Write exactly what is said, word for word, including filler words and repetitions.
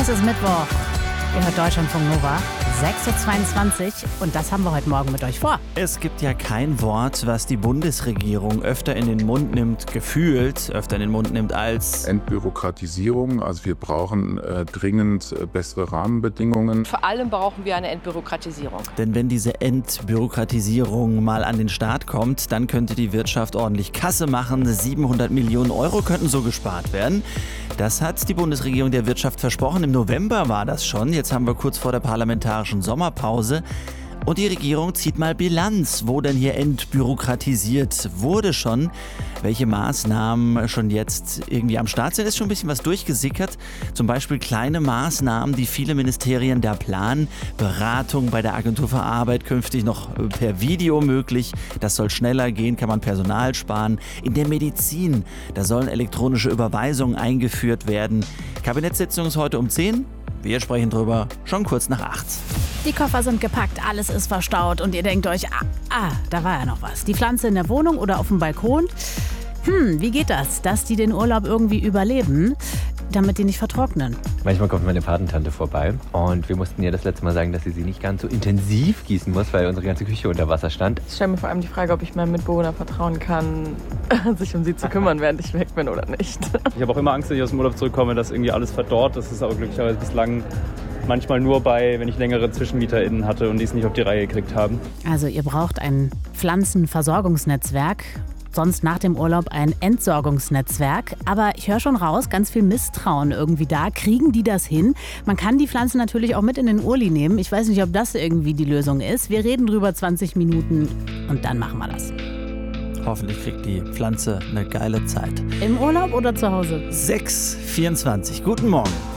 Es ist Mittwoch. Ihr hört Deutschlandfunk Nova, sechs Uhr zweiundzwanzig und das haben wir heute Morgen mit euch vor. Es gibt ja kein Wort, was die Bundesregierung öfter in den Mund nimmt, gefühlt öfter in den Mund nimmt als Entbürokratisierung. Also wir brauchen äh, dringend äh, bessere Rahmenbedingungen. Vor allem brauchen wir eine Entbürokratisierung. Denn wenn diese Entbürokratisierung mal an den Start kommt, dann könnte die Wirtschaft ordentlich Kasse machen. siebenhundert Millionen Euro könnten so gespart werden. Das hat die Bundesregierung der Wirtschaft versprochen. Im November war das schon. Jetzt haben wir kurz vor der parlamentarischen Sommerpause. Und die Regierung zieht mal Bilanz, wo denn hier entbürokratisiert wurde schon. Welche Maßnahmen schon jetzt irgendwie am Start sind, ist schon ein bisschen was durchgesickert. Zum Beispiel kleine Maßnahmen, die viele Ministerien da planen. Beratung bei der Agentur für Arbeit künftig noch per Video möglich. Das soll schneller gehen, kann man Personal sparen. In der Medizin, da sollen elektronische Überweisungen eingeführt werden. Kabinettssitzung ist heute um zehn. Wir sprechen drüber schon kurz nach acht. Die Koffer sind gepackt, alles ist verstaut und ihr denkt euch, ah, ah, da war ja noch was. Die Pflanze in der Wohnung oder auf dem Balkon? Hm, wie geht das, dass die den Urlaub irgendwie überleben, damit die nicht vertrocknen? Manchmal kommt meine Patentante vorbei und wir mussten ihr das letzte Mal sagen, dass sie sie nicht ganz so intensiv gießen muss, weil unsere ganze Küche unter Wasser stand. Ich stelle mir vor allem die Frage, ob ich meinem Mitbewohner vertrauen kann, sich um sie zu kümmern, während ich weg bin oder nicht. Ich habe auch immer Angst, wenn ich aus dem Urlaub zurückkomme, dass irgendwie alles verdorrt. Das ist aber glücklicherweise bislang manchmal nur bei, wenn ich längere ZwischenmieterInnen hatte und die es nicht auf die Reihe gekriegt haben. Also ihr braucht ein Pflanzenversorgungsnetzwerk. Sonst nach dem Urlaub ein Entsorgungsnetzwerk. Aber ich höre schon raus, ganz viel Misstrauen irgendwie da. Kriegen die das hin? Man kann die Pflanzen natürlich auch mit in den Urli nehmen. Ich weiß nicht, ob das irgendwie die Lösung ist. Wir reden drüber zwanzig Minuten und dann machen wir das. Hoffentlich kriegt die Pflanze eine geile Zeit. Im Urlaub oder zu Hause? sechs Uhr vierundzwanzig. Guten Morgen.